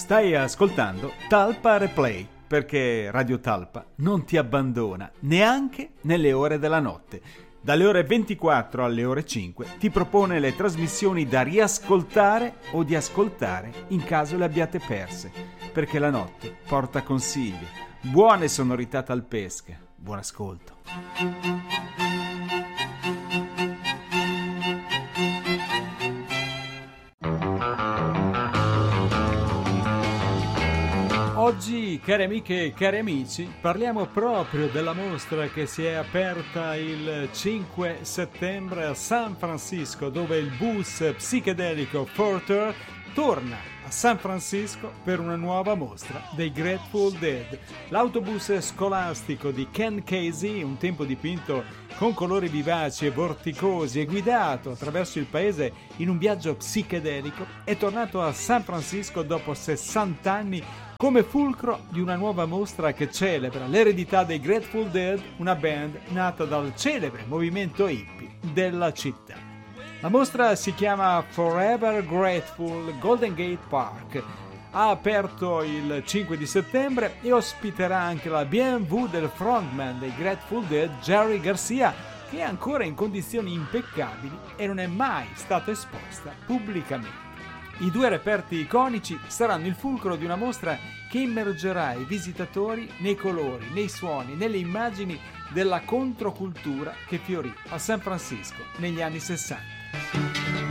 Stai ascoltando Talpa Replay, perché Radio Talpa non ti abbandona neanche nelle ore della notte. Dalle ore 24 alle ore 5 ti propone le trasmissioni da riascoltare o di ascoltare in caso le abbiate perse, perché la notte porta consigli, buone sonorità talpesche. Buon ascolto. Oggi, cari amiche e cari amici, parliamo proprio della mostra che si è aperta il 5 settembre a San Francisco, dove il bus psichedelico Further torna a San Francisco per una nuova mostra dei Grateful Dead. L'autobus scolastico di Ken Casey, un tempo dipinto con colori vivaci e vorticosi e guidato attraverso il paese in un viaggio psichedelico, è tornato a San Francisco dopo 60 anni come fulcro di una nuova mostra che celebra l'eredità dei Grateful Dead, una band nata dal celebre movimento hippie della città. La mostra si chiama Forever Grateful Golden Gate Park. Ha aperto il 5 di settembre e ospiterà anche la BMW del frontman dei Grateful Dead, Jerry Garcia, che è ancora in condizioni impeccabili e non è mai stata esposta pubblicamente. I due reperti iconici saranno il fulcro di una mostra che immergerà i visitatori nei colori, nei suoni, nelle immagini della controcultura che fiorì a San Francisco negli anni 60.